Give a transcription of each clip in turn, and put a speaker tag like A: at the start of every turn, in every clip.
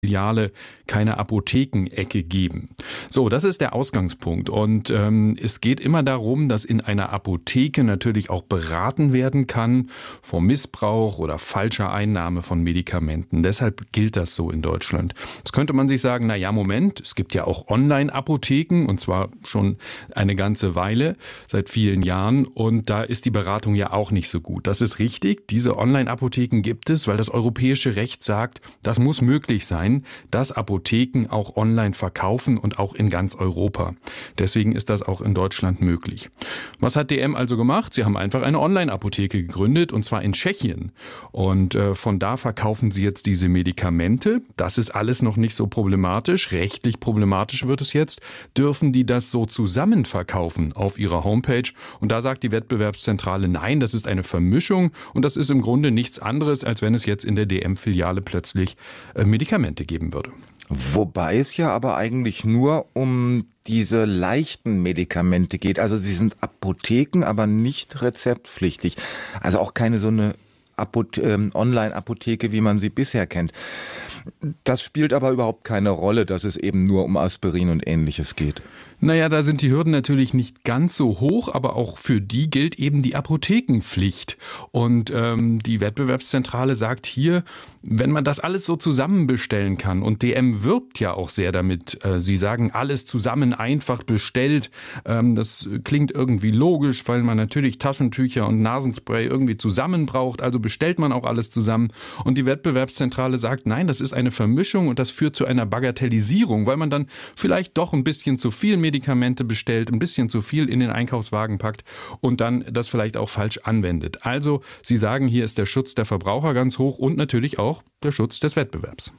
A: Filiale keine Apothekenecke geben. So, das ist der Ausgangspunkt. Und es geht immer darum, dass in einer Apotheke natürlich auch beraten werden kann vor Missbrauch oder falscher Einnahme von Medikamenten. Deshalb gilt das so in Deutschland. Jetzt könnte man sich sagen, na ja, Moment, es gibt ja auch Online-Apotheken und zwar schon eine ganze Weile, seit vielen Jahren. Und da ist die Beratung ja auch nicht so gut. Das ist richtig. Diese Online-Apotheken gibt es, weil das europäische Recht sagt, das muss möglich sein, dass Apotheken auch online verkaufen und auch in ganz Europa. Deswegen ist das auch in Deutschland möglich. Was hat DM also gemacht? Sie haben einfach eine Online-Apotheke gegründet und zwar in Tschechien. Und von da verkaufen sie jetzt diese Medikamente. Das ist alles noch nicht so problematisch. Rechtlich problematisch wird es jetzt. Dürfen die das so zusammen verkaufen auf ihrer Homepage? Und da sagt die Wettbewerbszentrale, nein, das ist eine Vermischung und das ist im Grunde nichts anderes, als wenn es jetzt in der DM-Filiale plötzlich Medikamente geben würde.
B: Wobei es ja aber eigentlich nur um diese leichten Medikamente geht. Also sie sind Apotheken, aber nicht rezeptpflichtig. Also auch keine so eine Online-Apotheke, wie man sie bisher kennt. Das spielt aber überhaupt keine Rolle, dass es eben nur um Aspirin und Ähnliches geht.
A: Naja, da sind die Hürden natürlich nicht ganz so hoch, aber auch für die gilt eben die Apothekenpflicht. Und die Wettbewerbszentrale sagt hier, wenn man das alles so zusammen bestellen kann, und DM wirbt ja auch sehr damit, sie sagen, alles zusammen einfach bestellt, das klingt irgendwie logisch, weil man natürlich Taschentücher und Nasenspray irgendwie zusammen braucht, also bestellt man auch alles zusammen. Und die Wettbewerbszentrale sagt, nein, das ist eine Vermischung und das führt zu einer Bagatellisierung, weil man dann vielleicht doch ein bisschen zu viel Medikamente bestellt, ein bisschen zu viel in den Einkaufswagen packt und dann das vielleicht auch falsch anwendet. Also, Sie sagen, hier ist der Schutz der Verbraucher ganz hoch und natürlich auch der Schutz des Wettbewerbs.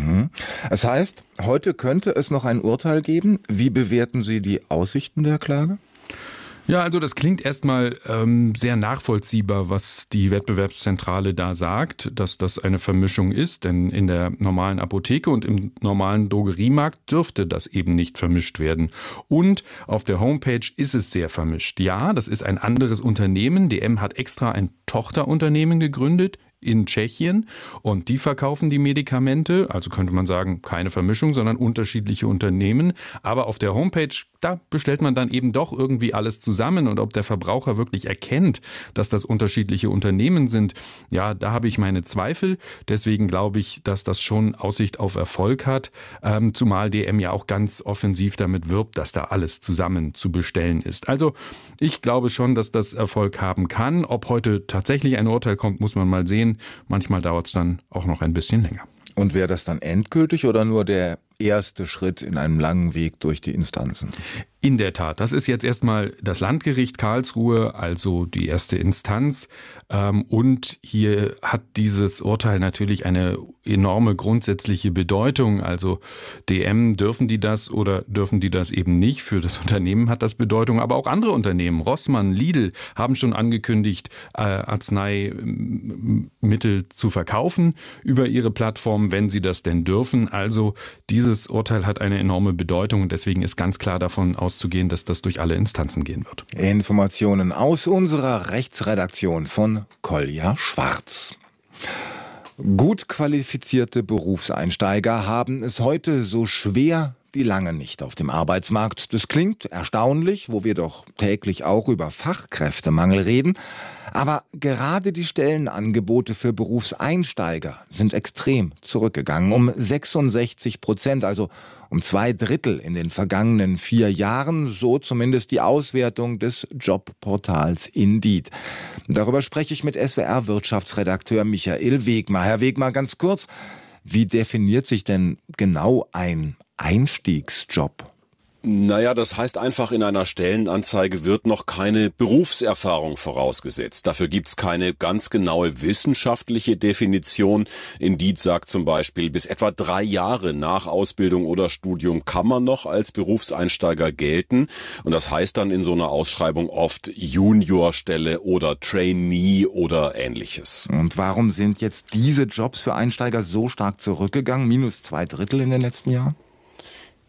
B: Das heißt, heute könnte es noch ein Urteil geben. Wie bewerten Sie die Aussichten der Klage?
A: Ja, also das klingt erstmal sehr nachvollziehbar, was die Wettbewerbszentrale da sagt, dass das eine Vermischung ist, denn in der normalen Apotheke und im normalen Drogeriemarkt dürfte das eben nicht vermischt werden. Und auf der Homepage ist es sehr vermischt. Ja, das ist ein anderes Unternehmen. DM hat extra ein Tochterunternehmen gegründet in Tschechien und die verkaufen die Medikamente, also könnte man sagen, keine Vermischung, sondern unterschiedliche Unternehmen. Aber auf der Homepage, da bestellt man dann eben doch irgendwie alles zusammen und ob der Verbraucher wirklich erkennt, dass das unterschiedliche Unternehmen sind, ja, da habe ich meine Zweifel. Deswegen glaube ich, dass das schon Aussicht auf Erfolg hat, zumal DM ja auch ganz offensiv damit wirbt, dass da alles zusammen zu bestellen ist. Also ich glaube schon, dass das Erfolg haben kann. Ob heute tatsächlich ein Urteil kommt, muss man mal sehen. Manchmal dauert es dann auch noch ein bisschen länger.
B: Und wäre das dann endgültig oder nur der erste Schritt in einem langen Weg durch die Instanzen?
A: In der Tat, das ist jetzt erstmal das Landgericht Karlsruhe, also die erste Instanz. Und hier hat dieses Urteil natürlich eine enorme grundsätzliche Bedeutung. Also DM, dürfen die das oder dürfen die das eben nicht? Für das Unternehmen hat das Bedeutung. Aber auch andere Unternehmen, Rossmann, Lidl, haben schon angekündigt, Arzneimittel zu verkaufen über ihre Plattform, wenn sie das denn dürfen. Also dieses Urteil hat eine enorme Bedeutung und deswegen ist ganz klar davon auszugehen, dass das durch alle Instanzen gehen wird.
B: Informationen aus unserer Rechtsredaktion von Kolja Schwarz. Gut qualifizierte Berufseinsteiger haben es heute so schwer wie lange nicht auf dem Arbeitsmarkt. Das klingt erstaunlich, wo wir doch täglich auch über Fachkräftemangel reden. Aber gerade die Stellenangebote für Berufseinsteiger sind extrem zurückgegangen. Um 66%, also um 2/3 in den vergangenen 4 Jahren, so zumindest die Auswertung des Jobportals Indeed. Darüber spreche ich mit SWR-Wirtschaftsredakteur Michael Wegmar. Herr Wegmar, ganz kurz, wie definiert sich denn genau ein Einstiegsjob?
C: Naja, das heißt einfach, in einer Stellenanzeige wird noch keine Berufserfahrung vorausgesetzt. Dafür gibt's keine ganz genaue wissenschaftliche Definition. Indeed sagt zum Beispiel, bis etwa 3 Jahre nach Ausbildung oder Studium kann man noch als Berufseinsteiger gelten. Und das heißt dann in so einer Ausschreibung oft Juniorstelle oder Trainee oder Ähnliches.
B: Und warum sind jetzt diese Jobs für Einsteiger so stark zurückgegangen? Minus 2/3 in den letzten Jahren?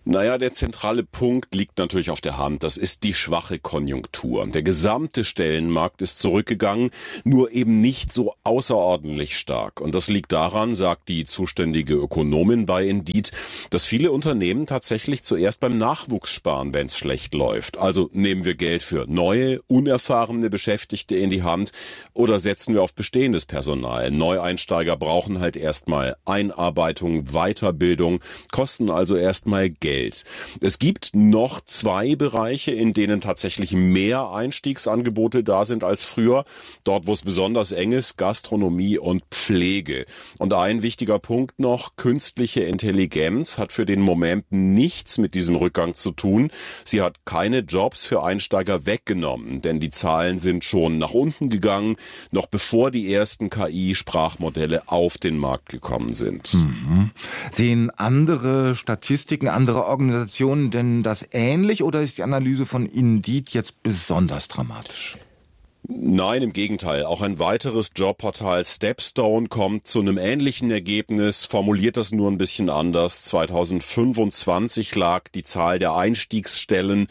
C: Naja, der zentrale Punkt liegt natürlich auf der Hand. Das ist die schwache Konjunktur. Der gesamte Stellenmarkt ist zurückgegangen, nur eben nicht so außerordentlich stark. Und das liegt daran, sagt die zuständige Ökonomin bei Indeed, dass viele Unternehmen tatsächlich zuerst beim Nachwuchs sparen, wenn es schlecht läuft. Also nehmen wir Geld für neue, unerfahrene Beschäftigte in die Hand oder setzen wir auf bestehendes Personal. Neueinsteiger brauchen halt erstmal Einarbeitung, Weiterbildung, kosten also erstmal Geld. Es gibt noch 2 Bereiche, in denen tatsächlich mehr Einstiegsangebote da sind als früher. Dort, wo es besonders eng ist, Gastronomie und Pflege. Und ein wichtiger Punkt noch, künstliche Intelligenz hat für den Moment nichts mit diesem Rückgang zu tun. Sie hat keine Jobs für Einsteiger weggenommen, denn die Zahlen sind schon nach unten gegangen, noch bevor die ersten KI-Sprachmodelle auf den Markt gekommen sind.
B: Sehen andere Statistiken, andere Organisationen denn das ähnlich oder ist die Analyse von Indeed jetzt besonders dramatisch?
C: Nein, im Gegenteil. Auch ein weiteres Jobportal Stepstone kommt zu einem ähnlichen Ergebnis, formuliert das nur ein bisschen anders. 2025 lag die Zahl der Einstiegsstellen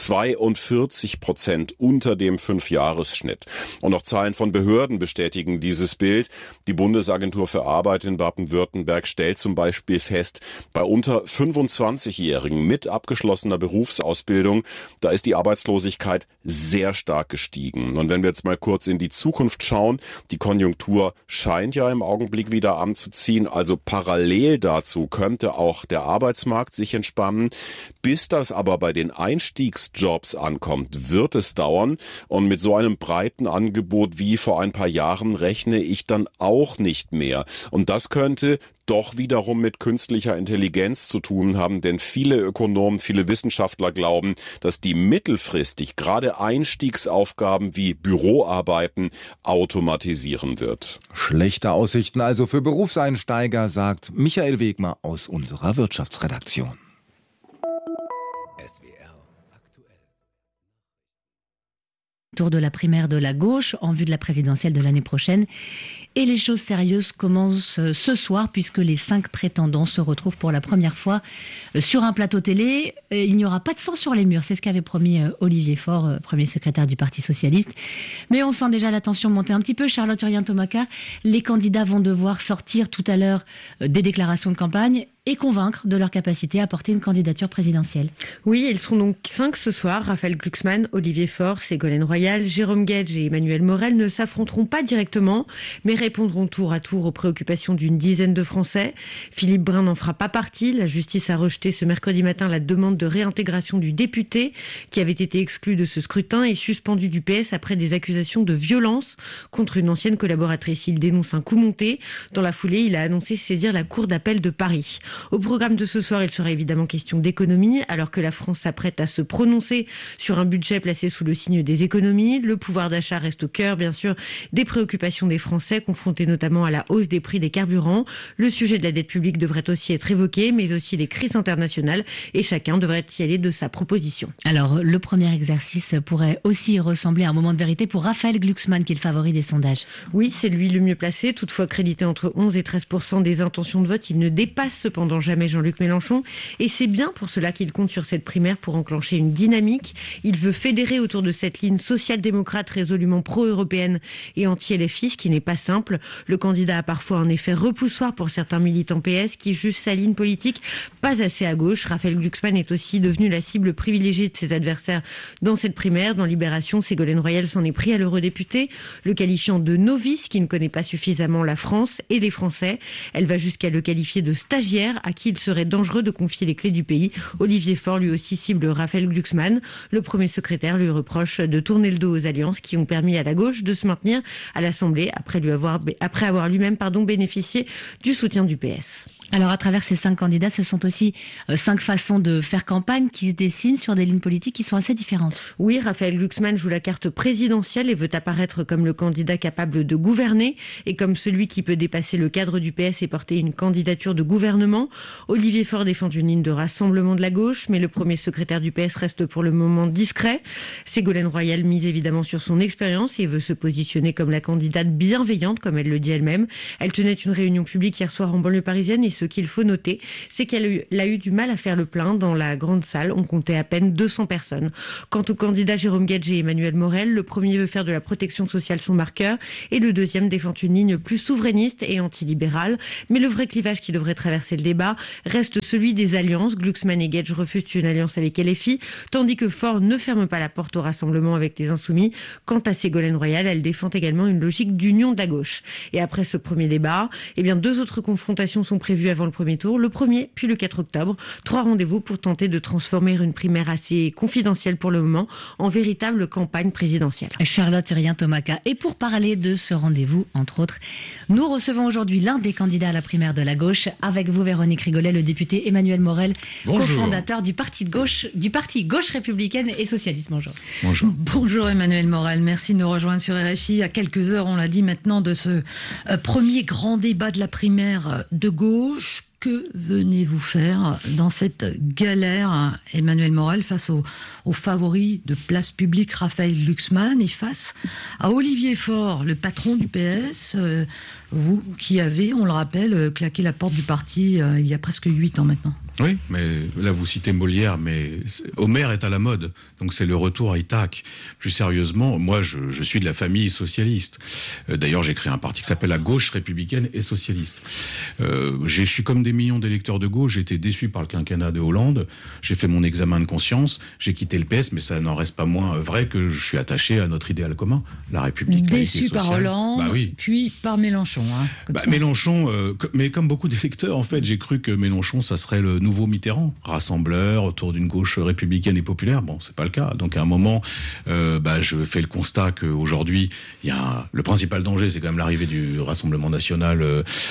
C: 42% unter dem 5-Jahres-Schnitt. Und auch Zahlen von Behörden bestätigen dieses Bild. Die Bundesagentur für Arbeit in Baden-Württemberg stellt zum Beispiel fest, bei unter 25-Jährigen mit abgeschlossener Berufsausbildung, da ist die Arbeitslosigkeit sehr stark gestiegen. Und wenn wir jetzt mal kurz in die Zukunft schauen, die Konjunktur scheint ja im Augenblick wieder anzuziehen, also parallel dazu könnte auch der Arbeitsmarkt sich entspannen. Bis das aber bei den Einstiegsjobs ankommt, wird es dauern und mit so einem breiten Angebot wie vor ein paar Jahren rechne ich dann auch nicht mehr. Und das könnte doch wiederum mit künstlicher Intelligenz zu tun haben, denn viele Ökonomen, viele Wissenschaftler glauben, dass die mittelfristig gerade Einstiegsaufgaben wie Büroarbeiten automatisieren wird.
B: Schlechte Aussichten also für Berufseinsteiger, sagt Michael Wegmer aus unserer Wirtschaftsredaktion.
D: Tour de la primaire de la gauche en vue de la présidentielle de l'année prochaine. Et les choses sérieuses commencent ce soir puisque les 5 prétendants se retrouvent pour la première fois sur un plateau télé. Il n'y aura pas de sang sur les murs, c'est ce qu'avait promis Olivier Faure, premier secrétaire du Parti socialiste. Mais on sent déjà la tension monter un petit peu. Charlotte Urien-Thomacar, les candidats vont devoir sortir tout à l'heure des déclarations de campagne et convaincre de leur capacité à porter une candidature présidentielle.
E: Oui, ils seront donc 5 ce soir. Raphaël Glucksmann, Olivier Faure, Ségolène Royal, Jérôme Guedj et Emmanuel Morel ne s'affronteront pas directement, mais répondront tour à tour aux préoccupations d'une dizaine de Français. Philippe Brun n'en fera pas partie. La justice a rejeté ce mercredi matin la demande de réintégration du député qui avait été exclu de ce scrutin et suspendu du PS après des accusations de violence contre une ancienne collaboratrice. Il dénonce un coup monté. Dans la foulée, il a annoncé saisir la Cour d'appel de Paris. Au programme de ce soir, il sera évidemment question d'économie, alors que la France s'apprête à se prononcer sur un budget placé sous le signe des économies. Le pouvoir d'achat reste au cœur, bien sûr, des préoccupations des Français, confrontés notamment à la hausse des prix des carburants. Le sujet de la dette publique devrait aussi être évoqué, mais aussi les crises internationales, et chacun devrait y aller de sa proposition.
D: Alors, le premier exercice pourrait aussi ressembler à un moment de vérité pour Raphaël Glucksmann, qui est le favori des sondages.
E: Oui, c'est lui le mieux placé. Toutefois, crédité entre 11 et 13% des intentions de vote, il ne dépasse cependant jamais Jean-Luc Mélenchon. Et c'est bien pour cela qu'il compte sur cette primaire pour enclencher une dynamique. Il veut fédérer autour de cette ligne social-démocrate résolument pro-européenne et anti-LFI, ce qui n'est pas simple. Le candidat a parfois un effet repoussoir pour certains militants PS qui jugent sa ligne politique pas assez à gauche. Raphaël Glucksmann est aussi devenu la cible privilégiée de ses adversaires dans cette primaire. Dans Libération, Ségolène Royal s'en est pris à l'eurodéputé, le qualifiant de novice qui ne connaît pas suffisamment la France et les Français. Elle va jusqu'à le qualifier de stagiaire à qui il serait dangereux de confier les clés du pays. Olivier Faure lui aussi cible Raphaël Glucksmann. Le premier secrétaire lui reproche de tourner le dos aux alliances qui ont permis à la gauche de se maintenir à l'Assemblée après avoir lui-même bénéficié du soutien du PS.
D: Alors à travers ces 5 candidats, ce sont aussi 5 façons de faire campagne qui se dessinent sur des lignes politiques qui sont assez différentes.
E: Oui, Raphaël Glucksmann joue la carte présidentielle et veut apparaître comme le candidat capable de gouverner et comme celui qui peut dépasser le cadre du PS et porter une candidature de gouvernement. Rassemblement. Olivier Faure défend une ligne de rassemblement de la gauche, mais le premier secrétaire du PS reste pour le moment discret. Ségolène Royal mise évidemment sur son expérience et veut se positionner comme la candidate bienveillante, comme elle le dit elle-même. Elle tenait une réunion publique hier soir en banlieue parisienne et ce qu'il faut noter, c'est qu'elle a eu du mal à faire le plein. Dans la grande salle, on comptait à peine 200 personnes. Quant au candidat Jérôme Gadget et Emmanuel Morel, le premier veut faire de la protection sociale son marqueur et le deuxième défend une ligne plus souverainiste et antilibérale. Mais le vrai clivage qui devrait traverser le débat reste celui des alliances. Glucksmann et Gage refusent une alliance avec LFI, tandis que Faure ne ferme pas la porte au rassemblement avec les Insoumis. Quant à Ségolène Royal, elle défend également une logique d'union de la gauche. Et après ce premier débat, deux autres confrontations sont prévues avant le premier tour, le 1er puis le 4 octobre. 3 rendez-vous pour tenter de transformer une primaire assez confidentielle pour le moment en véritable campagne présidentielle.
D: Charlotte Urien-Tomaka. Et pour parler de ce rendez-vous, entre autres, nous recevons aujourd'hui l'un des candidats à la primaire de la gauche. Avec vous, Véronique Rigolet, le député Emmanuel Morel, cofondateur du parti Gauche républicaine et socialiste. Bonjour.
F: Bonjour Emmanuel Morel, merci de nous rejoindre sur RFI. À quelques heures, on l'a dit maintenant, de ce premier grand débat de la primaire de gauche. Que venez-vous faire dans cette galère, Emmanuel Morel, face au favori de Place Publique, Raphaël Glucksmann, et face à Olivier Faure, le patron du PS, vous qui avez, on le rappelle, claqué la porte du parti il y a presque 8 ans maintenant.
G: Oui, mais là vous citez Molière, mais Homère est à la mode, donc c'est le retour à Ithaque. Plus sérieusement, moi je suis de la famille socialiste. D'ailleurs j'ai créé un parti qui s'appelle la Gauche républicaine et socialiste. Je suis comme des millions d'électeurs de gauche, j'ai été déçu par le quinquennat de Hollande, j'ai fait mon examen de conscience, j'ai quitté le PS, mais ça n'en reste pas moins vrai que je suis attaché à notre idéal commun, la République.
F: Déçu par Hollande, puis par Mélenchon.
G: Mélenchon, mais comme beaucoup d'électeurs en fait, j'ai cru que Mélenchon ça serait le nouveau Mitterrand, rassembleur autour d'une gauche républicaine et populaire. Bon, c'est pas le cas. Donc à un moment, je fais le constat qu'aujourd'hui, le principal danger, c'est quand même l'arrivée du Rassemblement national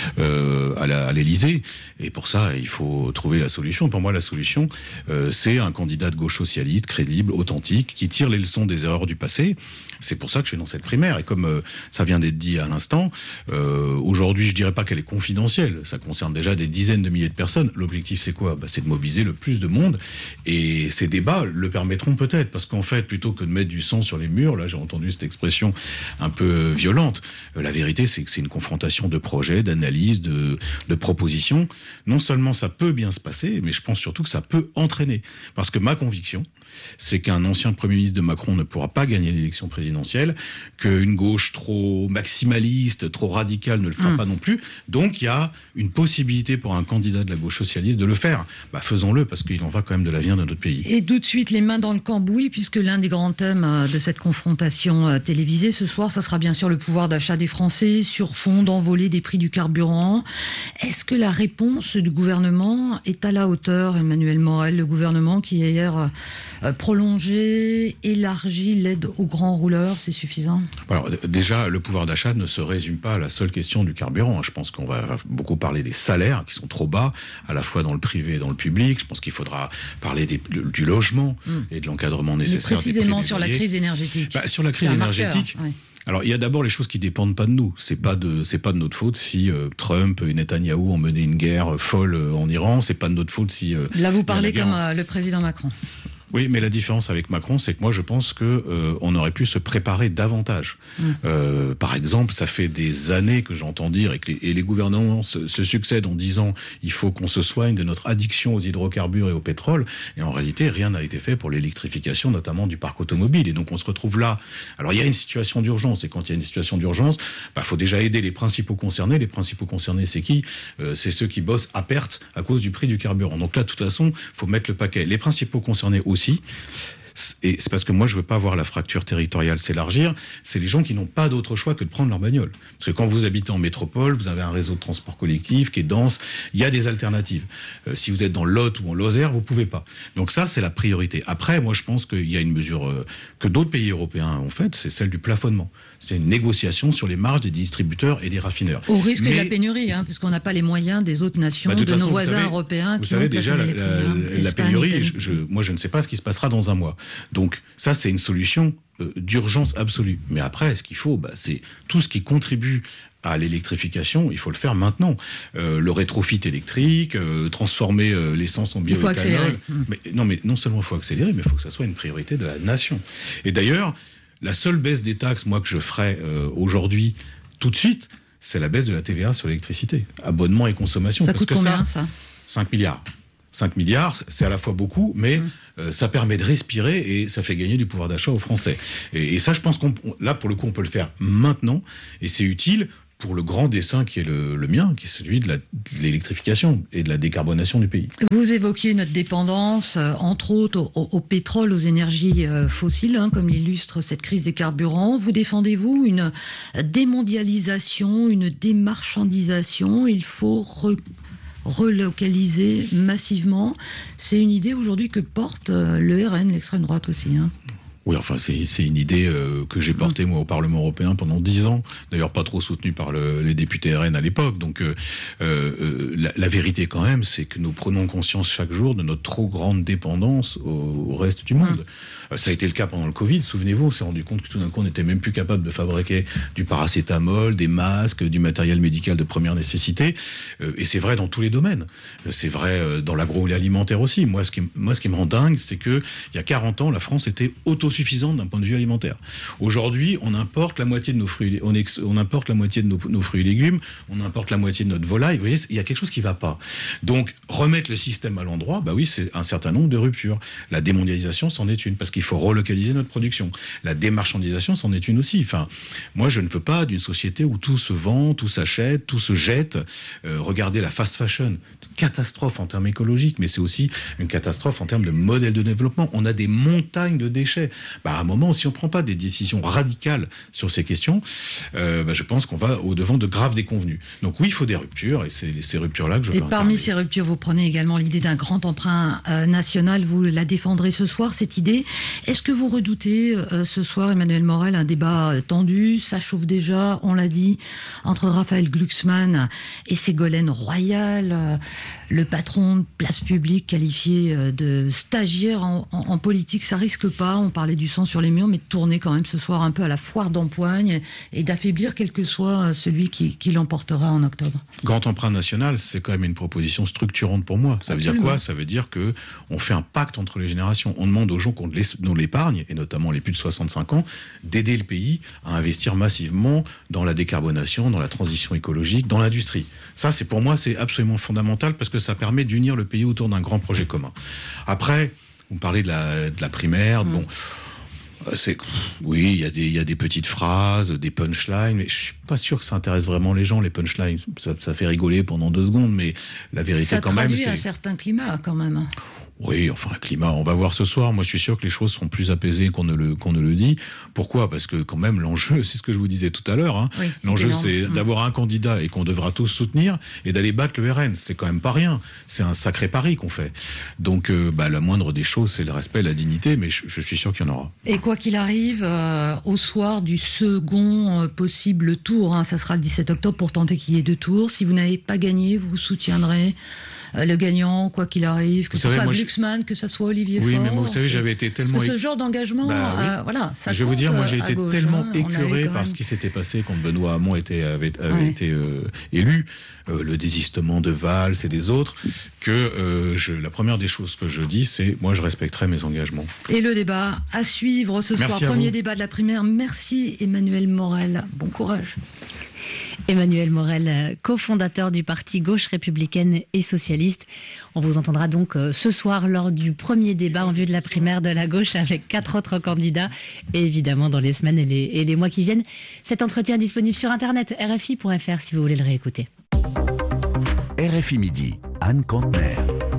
G: à l'Élysée. Et pour ça, il faut trouver la solution. Pour moi, la solution, c'est un candidat de gauche socialiste, crédible, authentique, qui tire les leçons des erreurs du passé. C'est pour ça que je suis dans cette primaire. Et comme ça vient d'être dit à l'instant, aujourd'hui, je dirais pas qu'elle est confidentielle. Ça concerne déjà des dizaines de milliers de personnes. L'objectif, c'est quoi ? C'est de mobiliser le plus de monde. Et ces débats le permettront peut-être. Parce qu'en fait, plutôt que de mettre du sang sur les murs, là, j'ai entendu cette expression un peu violente, la vérité, c'est que c'est une confrontation de projets, d'analyses, de propositions. Non seulement ça peut bien se passer, mais je pense surtout que ça peut entraîner. Parce que ma conviction, c'est qu'un ancien Premier ministre de Macron ne pourra pas gagner l'élection présidentielle, qu'une gauche trop maximaliste, trop radicale ne le fera pas non plus. Donc il y a une possibilité pour un candidat de la gauche socialiste de le faire. Faisons-le, parce qu'il en va quand même de l'avenir de notre pays.
F: Et tout de suite, les mains dans le cambouis, puisque l'un des grands thèmes de cette confrontation télévisée ce soir, ça sera bien sûr le pouvoir d'achat des Français sur fond d'envolée des prix du carburant. Est-ce que la réponse du gouvernement est à la hauteur, Emmanuel Morel, le gouvernement qui hier prolonger, élargir l'aide aux grands rouleurs, c'est suffisant ?
G: Alors déjà, le pouvoir d'achat ne se résume pas à la seule question du carburant. Je pense qu'on va beaucoup parler des salaires qui sont trop bas, à la fois dans le privé et dans le public. Je pense qu'il faudra parler du logement et de l'encadrement nécessaire.
F: Mais précisément sur la crise énergétique.
G: Sur la crise énergétique.
F: Marqueur, ouais.
G: Alors, il y a d'abord les choses qui dépendent pas de nous. C'est pas de notre faute si Trump et Netanyahou ont mené une guerre folle en Iran. C'est pas de notre faute si...
F: Là, vous parlez comme le président Macron.
G: Oui, mais la différence avec Macron, c'est que moi, je pense que on aurait pu se préparer davantage. Par exemple, ça fait des années que j'entends dire et les gouvernements se succèdent en disant il faut qu'on se soigne de notre addiction aux hydrocarbures et au pétrole. Et en réalité, rien n'a été fait pour l'électrification, notamment du parc automobile. Et donc, on se retrouve là. Alors, il y a une situation d'urgence. Et quand il y a une situation d'urgence, faut déjà aider les principaux concernés. Les principaux concernés, c'est qui ? C'est ceux qui bossent à perte à cause du prix du carburant. Donc là, de toute façon, faut mettre le paquet. Les principaux concernés aussi. Et c'est parce que moi je veux pas voir la fracture territoriale s'élargir, c'est les gens qui n'ont pas d'autre choix que de prendre leur bagnole. Parce que quand vous habitez en métropole, vous avez un réseau de transport collectif qui est dense, il y a des alternatives. Si vous êtes dans l'Aude ou en Lozère, vous pouvez pas. Donc ça c'est la priorité. Après, moi je pense qu'il y a une mesure que d'autres pays européens ont faite, c'est celle du plafonnement. C'est une négociation sur les marges des distributeurs et des raffineurs.
F: Au risque de la pénurie, puisqu'on n'a pas les moyens des autres nations, de nos voisins européens.
G: Vous savez déjà, la pénurie, moi je ne sais pas ce qui se passera dans un mois. Donc ça, c'est une solution d'urgence absolue. Mais après, ce qu'il faut, c'est tout ce qui contribue à l'électrification, il faut le faire maintenant. Le rétrofit électrique, transformer l'essence en bioéthanol. Mais non seulement il faut accélérer, mais il faut que ça soit une priorité de la nation. Et d'ailleurs, la seule baisse des taxes, moi, que je ferais aujourd'hui, tout de suite, c'est la baisse de la TVA sur l'électricité. Abonnement et consommation.
F: Ça coûte combien, ça ?
G: 5 milliards. 5 milliards, c'est à la fois beaucoup, mais ça permet de respirer et ça fait gagner du pouvoir d'achat aux Français. Et ça, je pense là, pour le coup, on peut le faire maintenant, et c'est utile pour le grand dessein qui est le mien, qui est celui de l'électrification et de la décarbonation du pays.
F: Vous évoquiez notre dépendance, entre autres, au pétrole, aux énergies fossiles, comme l'illustre cette crise des carburants. Vous défendez-vous une démondialisation, une démarchandisation ? Il faut relocaliser massivement. C'est une idée aujourd'hui que porte le RN, l'extrême droite aussi.
G: Oui, enfin, c'est une idée que j'ai portée, moi, au Parlement européen pendant 10 ans. D'ailleurs, pas trop soutenue par les députés RN à l'époque. Donc, la vérité, quand même, c'est que nous prenons conscience chaque jour de notre trop grande dépendance au reste du monde. Ça a été le cas pendant le Covid, souvenez-vous, on s'est rendu compte que tout d'un coup, on n'était même plus capable de fabriquer du paracétamol, des masques, du matériel médical de première nécessité. Et c'est vrai dans tous les domaines. C'est vrai dans l'agroalimentaire aussi. Moi, ce qui me rend dingue, c'est que il y a 40 ans, la France était autosuffisante d'un point de vue alimentaire. Aujourd'hui, on importe la moitié de nos fruits, on importe la moitié de nos fruits et légumes, on importe la moitié de notre volaille. Vous voyez, il y a quelque chose qui va pas. Donc, remettre le système à l'endroit, bah oui, c'est un certain nombre de ruptures. La démondialisation, c'en est une, parce qu'il faut relocaliser notre production. La démarchandisation, c'en est une aussi. Enfin, moi, je ne veux pas d'une société où tout se vend, tout s'achète, tout se jette. Regardez la fast fashion. Catastrophe en termes écologiques, mais c'est aussi une catastrophe en termes de modèle de développement. On a des montagnes de déchets. À un moment, si on ne prend pas des décisions radicales sur ces questions, je pense qu'on va au-devant de graves déconvenues. Donc oui, il faut des ruptures, et c'est ces ruptures-là que je veux incarner.
F: Et parmi ces ruptures, vous prenez également l'idée d'un grand emprunt national. Vous la défendrez ce soir, cette idée. Est-ce que vous redoutez ce soir, Emmanuel Morel, un débat tendu ? Ça chauffe déjà, on l'a dit, entre Raphaël Glucksmann et Ségolène Royal, le patron de Place Publique qualifié de stagiaire en politique. Ça risque pas, on parlait du sang sur les murs, mais de tourner quand même ce soir un peu à la foire d'empoigne et d'affaiblir quel que soit celui qui l'emportera en octobre.
G: Grand emprunt national, c'est quand même une proposition structurante pour moi. Ça veut dire quoi ? Ça veut dire que on fait un pacte entre les générations. On demande aux gens qu'on nous l'épargne, et notamment les plus de 65 ans, d'aider le pays à investir massivement dans la décarbonation, dans la transition écologique, dans l'industrie. Ça, pour moi, c'est absolument fondamental parce que ça permet d'unir le pays autour d'un grand projet commun. Après, vous parlez de la primaire, bon... Oui, il y a des petites phrases, des punchlines, mais je suis pas sûr que ça intéresse vraiment les gens, les punchlines. Ça fait rigoler pendant 2 secondes, mais la vérité quand même, c'est...
F: Ça traduit un certain climat quand même.
G: Oui, enfin, un climat, on va voir ce soir. Moi, je suis sûr que les choses sont plus apaisées qu'on ne le dit. Pourquoi ? Parce que quand même, l'enjeu, c'est ce que je vous disais tout à l'heure. Oui, l'enjeu, c'est d'avoir un candidat et qu'on devra tous soutenir et d'aller battre le RN. C'est quand même pas rien. C'est un sacré pari qu'on fait. Donc, la moindre des choses, c'est le respect, la dignité, mais je suis sûr qu'il y en aura.
F: Et quoi qu'il arrive, au soir du second possible tour, ça sera le 17 octobre pour tenter qu'il y ait 2 tours. Si vous n'avez pas gagné, vous soutiendrez le gagnant, quoi qu'il arrive, que ce soit Glucksmann, que ce soit Olivier Faure.
G: Oui, mais moi, vous savez, j'avais été tellement...
F: Parce que ce genre d'engagement, voilà, ça compte. Je
G: vais vous dire, moi, j'ai été tellement écœuré par ce qui s'était passé quand Benoît Hamon avait été élu, le désistement de Valls et des autres, que la première des choses que je dis, c'est moi, je respecterai mes engagements.
F: Et le débat à suivre ce soir, premier débat de la primaire. Merci Emmanuel Morel. Bon courage.
D: Emmanuel Morel, cofondateur du parti Gauche républicaine et socialiste. On vous entendra donc ce soir lors du premier débat en vue de la primaire de la gauche avec 4 autres candidats et évidemment dans les semaines et les mois qui viennent. Cet entretien est disponible sur internet rfi.fr si vous voulez le réécouter.
H: RFI Midi, Anne Kantner.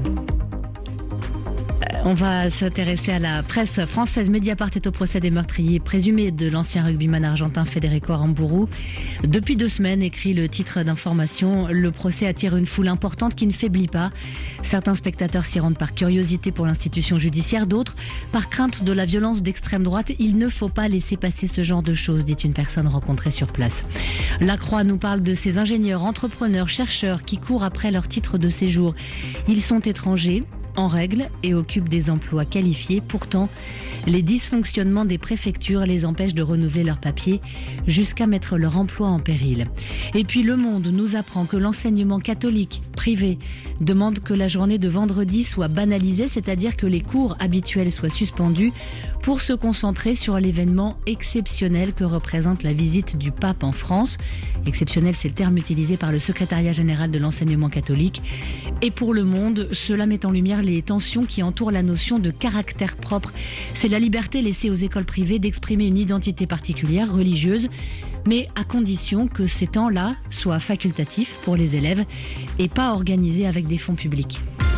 D: On va s'intéresser à la presse française. Mediapart est au procès des meurtriers présumés de l'ancien rugbyman argentin Federico Aramburu. Depuis 2 semaines, écrit le titre d'information, le procès attire une foule importante qui ne faiblit pas. Certains spectateurs s'y rendent par curiosité pour l'institution judiciaire, d'autres par crainte de la violence d'extrême droite. Il ne faut pas laisser passer ce genre de choses, dit une personne rencontrée sur place. La Croix nous parle de ces ingénieurs, entrepreneurs, chercheurs qui courent après leur titre de séjour. Ils sont étrangers. en règle et occupent des emplois qualifiés. Pourtant, les dysfonctionnements des préfectures les empêchent de renouveler leurs papiers jusqu'à mettre leur emploi en péril. Et puis Le Monde nous apprend que l'enseignement catholique privé demande que la journée de vendredi soit banalisée, c'est-à-dire que les cours habituels soient suspendus pour se concentrer sur l'événement exceptionnel que représente la visite du pape en France. Exceptionnel, c'est le terme utilisé par le secrétariat général de l'enseignement catholique. Et pour Le Monde, cela met en lumière les tensions qui entourent la notion de caractère propre. C'est la liberté laissée aux écoles privées d'exprimer une identité particulière, religieuse, mais à condition que ces temps-là soient facultatifs pour les élèves et pas organisés avec des fonds publics.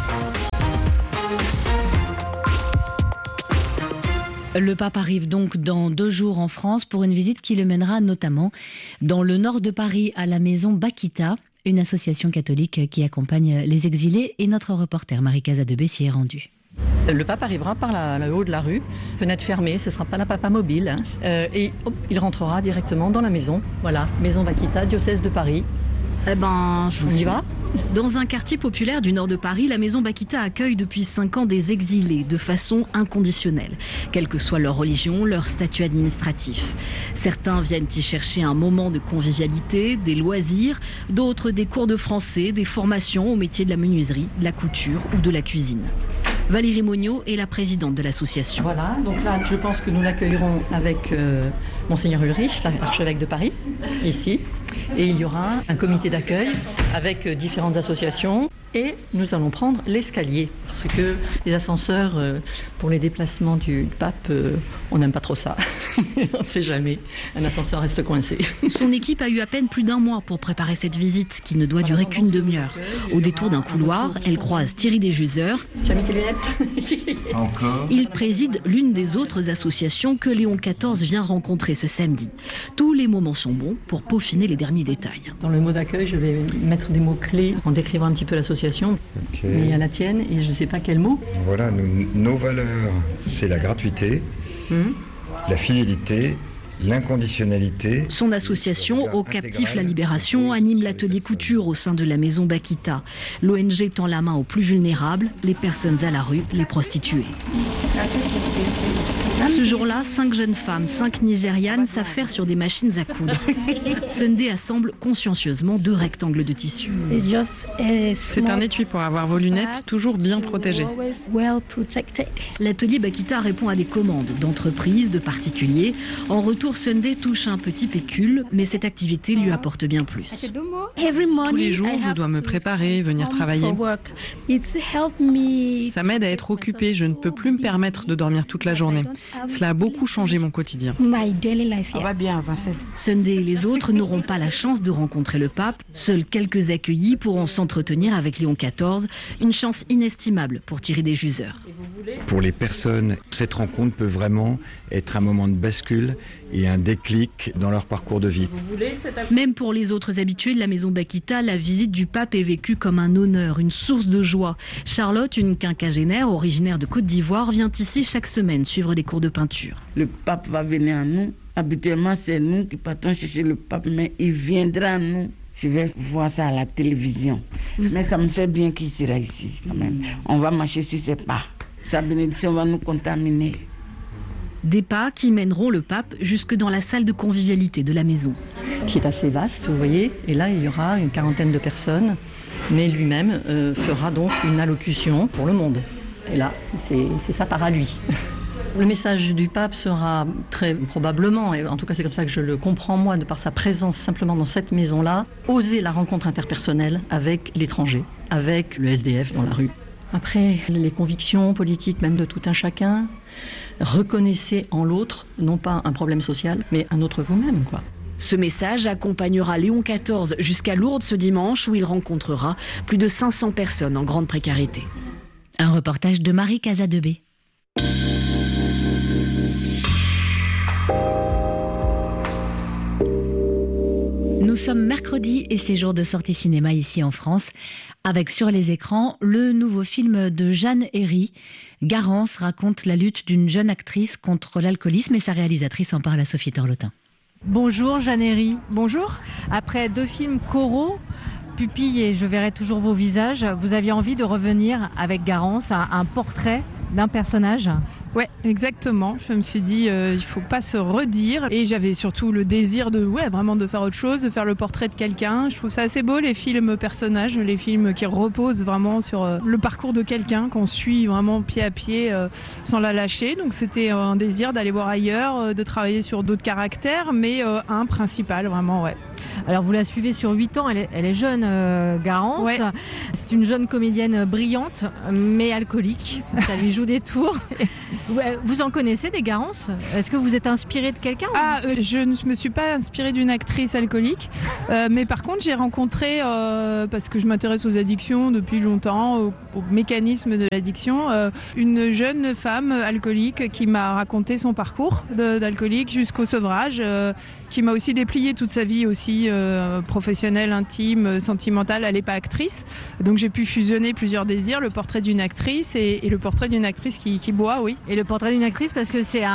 D: Le pape arrive donc dans 2 jours en France pour une visite qui le mènera notamment dans le nord de Paris à la maison Bakita, une association catholique qui accompagne les exilés, et notre reporter Marie Casadebé s'y est rendue.
I: Le pape arrivera par le haut de la rue, fenêtre fermée, ce ne sera pas la papa mobile, et il rentrera directement dans la maison. Voilà, maison Bakita, diocèse de Paris. On y va ?
J: Dans un quartier populaire du nord de Paris, la maison Bakita accueille depuis 5 ans des exilés de façon inconditionnelle, quelle que soit leur religion, leur statut administratif. Certains viennent y chercher un moment de convivialité, des loisirs, d'autres des cours de français, des formations au métier de la menuiserie, de la couture ou de la cuisine. Valérie Monniot est la présidente de l'association.
I: Voilà, donc là je pense que nous l'accueillerons avec Monseigneur Ulrich, l'archevêque de Paris, ici. Et il y aura un comité d'accueil avec différentes associations. Et nous allons prendre l'escalier, parce que les ascenseurs, pour les déplacements du pape, on n'aime pas trop ça. On ne sait jamais, un ascenseur reste coincé.
J: Son équipe a eu à peine plus d'1 mois pour préparer cette visite, qui ne doit durer qu'une demi-heure. Au détour d'un couloir, elle croise Thierry Desjuseurs.
I: Tu as mis tes lunettes ?
J: Encore. Il préside l'une des autres associations que Léon XIV vient rencontrer ce samedi. Tous les moments sont bons pour peaufiner les derniers détails.
I: Dans le mot d'accueil, je vais mettre des mots-clés en décrivant un petit peu l'association. Okay. Mais il y a la tienne et je ne sais pas quel mot.
K: Voilà, nos valeurs, c'est la gratuité, la fidélité, l'inconditionnalité.
J: Son association, Au Captif la Libération, anime l'atelier couture au sein de la maison Bakita. L'ONG tend la main aux plus vulnérables, les personnes à la rue, les prostituées. Ce jour-là, 5 jeunes femmes, 5 Nigérianes, s'affairent sur des machines à coudre. Sunday assemble consciencieusement 2 rectangles de tissu.
E: C'est un étui pour avoir vos lunettes toujours bien protégées.
J: L'atelier Bakita répond à des commandes d'entreprises, de particuliers. En retour, Sunday touche un petit pécule, mais cette activité lui apporte bien plus.
E: Tous les jours, je dois me préparer, venir travailler. Ça m'aide à être occupée, je ne peux plus me permettre de dormir toute la journée. Cela a beaucoup changé mon quotidien.
L: On va bien avancer.
J: Sunday et les autres n'auront pas la chance de rencontrer le pape. Seuls quelques accueillis pourront s'entretenir avec Léon XIV. Une chance inestimable pour Thierry Desjuseurs.
K: Pour les personnes, cette rencontre peut vraiment être un moment de bascule et un déclic dans leur parcours de vie.
J: Même pour les autres habitués de la maison Bakita, la visite du pape est vécue comme un honneur, une source de joie. Charlotte, une quinquagénaire originaire de Côte d'Ivoire, vient ici chaque semaine suivre des cours de peinture.
L: Le pape va venir à nous. Habituellement, c'est nous qui partons chercher le pape, mais il viendra à nous. Je vais voir ça à la télévision. Mais ça me fait bien qu'il sera ici quand même. On va marcher sur ses pas. Sa bénédiction va nous contaminer.
J: Des pas qui mèneront le pape jusque dans la salle de convivialité de la maison.
I: Qui est assez vaste, vous voyez. Et là, il y aura une 40aine de personnes. Mais lui-même fera donc une allocution pour le monde. Et là, c'est ça part à lui. Le message du pape sera très probablement, et en tout cas c'est comme ça que je le comprends moi, de par sa présence simplement dans cette maison-là, oser la rencontre interpersonnelle avec l'étranger, avec le SDF dans la rue. Après, les convictions politiques même de tout un chacun, reconnaissez en l'autre, non pas un problème social, mais un autre vous-même, quoi.
J: Ce message accompagnera Léon XIV jusqu'à Lourdes ce dimanche, où il rencontrera plus de 500 personnes en grande précarité. Un reportage de Marie Casadebé. Nous sommes mercredi et c'est jour de sortie cinéma ici en France, avec sur les écrans le nouveau film de Jeanne Herry. Garance raconte la lutte d'une jeune actrice contre l'alcoolisme et sa réalisatrice en parle à Sophie Torlotin.
M: Bonjour Jeanne Herry. Bonjour. Après 2 films choraux, Pupille et Je verrai toujours vos visages, vous aviez envie de revenir avec Garance à un portrait d'un personnage ?
N: Ouais, exactement. Je me suis dit, il faut pas se redire. Et j'avais surtout le désir vraiment de faire autre chose, de faire le portrait de quelqu'un. Je trouve ça assez beau, les films personnages, les films qui reposent vraiment sur le parcours de quelqu'un, qu'on suit vraiment pied à pied, sans la lâcher. Donc c'était un désir d'aller voir ailleurs, de travailler sur d'autres caractères, mais un principal, vraiment, ouais.
M: Alors vous la suivez sur 8 ans, elle est jeune, Garance. Ouais. C'est une jeune comédienne brillante, mais alcoolique. Ça lui joue des tours. Vous en connaissez des Garances ? Est-ce que vous êtes inspiré de quelqu'un ?
N: Je ne me suis pas inspirée d'une actrice alcoolique, mais par contre j'ai rencontré, parce que je m'intéresse aux addictions depuis longtemps, au mécanisme de l'addiction, une jeune femme alcoolique qui m'a raconté son parcours d'alcoolique jusqu'au sevrage, qui m'a aussi déplié toute sa vie aussi professionnelle, intime, sentimentale. Elle n'est pas actrice, donc j'ai pu fusionner plusieurs désirs, le portrait d'une actrice et le portrait d'une actrice qui boit, oui.
M: Et le portrait d'une actrice, parce que c'est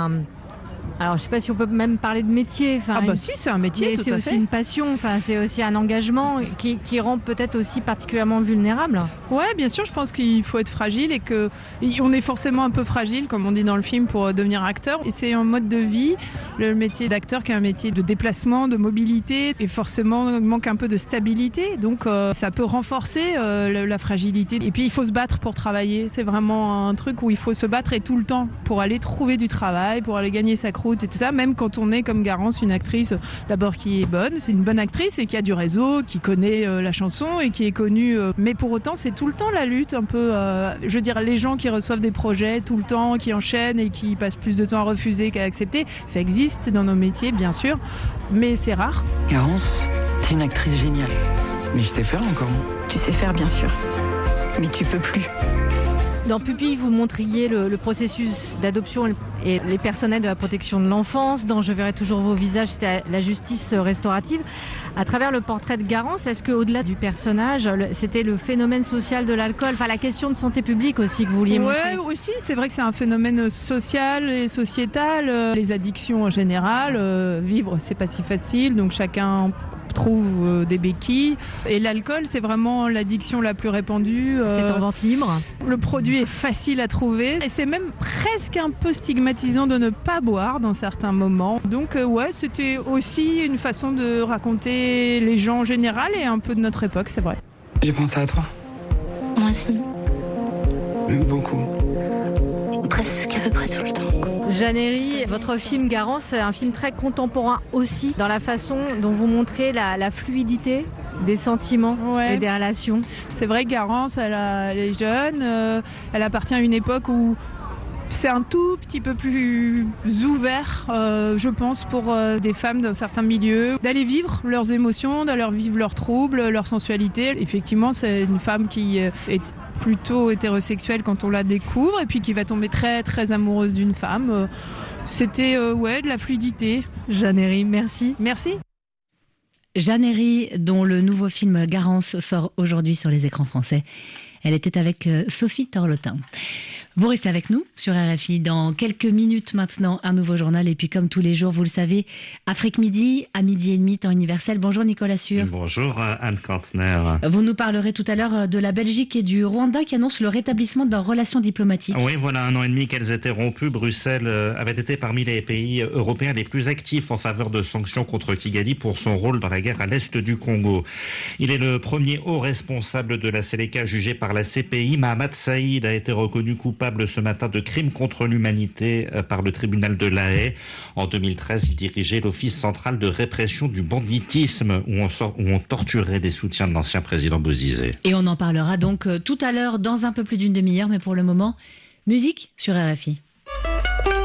M: alors je sais pas si on peut même parler de métier.
N: Si, c'est un métier, tout à fait.
M: C'est aussi une passion, c'est aussi un engagement qui rend peut-être aussi particulièrement vulnérable.
N: Ouais, bien sûr, je pense qu'il faut être fragile et on est forcément un peu fragile, comme on dit dans le film, pour devenir acteur. Et c'est un mode de vie, le métier d'acteur qui est un métier de déplacement, de mobilité, et forcément manque un peu de stabilité. Donc ça peut renforcer la fragilité. Et puis il faut se battre pour travailler. C'est vraiment un truc où il faut se battre et tout le temps pour aller trouver du travail, pour aller gagner sa croûte et tout ça, même quand on est comme Garance, une actrice d'abord qui est bonne, c'est une bonne actrice et qui a du réseau, qui connaît la chanson et qui est connue, mais pour autant c'est tout le temps la lutte un peu, je veux dire, les gens qui reçoivent des projets tout le temps, qui enchaînent et qui passent plus de temps à refuser qu'à accepter, ça existe dans nos métiers bien sûr, mais c'est rare.
O: Garance, t'es une actrice géniale, mais je sais faire encore.
P: Tu sais faire bien sûr, mais tu peux plus.
M: Dans Pupille, vous montriez le processus d'adoption et les personnels de la protection de l'enfance. Dans Je verrai toujours vos visages, c'était la justice restaurative. À travers le portrait de Garance, est-ce qu'au-delà du personnage, c'était le phénomène social de l'alcool, la question de santé publique aussi que vous vouliez montrer ?
N: Oui, aussi, c'est vrai que c'est un phénomène social et sociétal. Les addictions en général, vivre, c'est pas si facile, donc chacun trouve des béquilles. Et l'alcool, c'est vraiment l'addiction la plus répandue.
M: C'est en vente libre.
N: Le produit est facile à trouver et c'est même presque un peu stigmatisant de ne pas boire dans certains moments. Donc c'était aussi une façon de raconter les gens en général et un peu de notre époque, c'est vrai.
O: J'ai pensé à toi.
P: Moi aussi.
O: Beaucoup.
P: Presque à peu près tout le temps.
M: Jeanne Herry, votre film Garance, c'est un film très contemporain aussi, dans la façon dont vous montrez la fluidité des sentiments et des relations.
N: C'est vrai que Garance, elle est jeune, elle appartient à une époque où c'est un tout petit peu plus ouvert, je pense, pour des femmes d'un certain milieu, d'aller vivre leurs émotions, d'aller vivre leurs troubles, leur sensualité. Effectivement, c'est une femme qui est plutôt hétérosexuelle quand on la découvre et puis qui va tomber très très amoureuse d'une femme. C'était de la fluidité.
M: Jeanne Herry, merci.
N: Merci.
D: Jeanne Herry, dont le nouveau film Garance sort aujourd'hui sur les écrans français. Elle était avec Sophie Torlotin. Vous restez avec nous sur RFI. Dans quelques minutes maintenant, un nouveau journal. Et puis comme tous les jours, vous le savez, Afrique Midi, à 12h30, temps universel. Bonjour Nicolas Sûr.
Q: Bonjour Anne Kantner.
D: Vous nous parlerez tout à l'heure de la Belgique et du Rwanda qui annoncent le rétablissement de leurs relations diplomatiques.
Q: Oui, voilà 1 an et demi qu'elles étaient rompues. Bruxelles avait été parmi les pays européens les plus actifs en faveur de sanctions contre Kigali pour son rôle dans la guerre à l'est du Congo. Il est le premier haut responsable de la Séléka jugé par la CPI. Mahamat Saïd a été reconnu coupable ce matin de crimes contre l'humanité par le tribunal de La Haye. En 2013, il dirigeait l'Office central de répression du banditisme où on torturait des soutiens de l'ancien président Bozizé.
D: Et on en parlera donc tout à l'heure dans un peu plus d'une demi-heure, mais pour le moment, musique sur RFI.